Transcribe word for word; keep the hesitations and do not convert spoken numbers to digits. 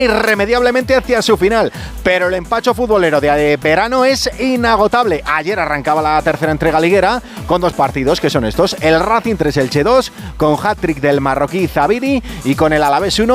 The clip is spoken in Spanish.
irremediablemente hacia su final, pero el empacho futbolero de verano es inagotable. Ayer arrancaba la tercera entrega liguera con dos partidos que son estos: el Racing tres Elche dos con hat-trick del marroquí Zabiri y con el Alavés uno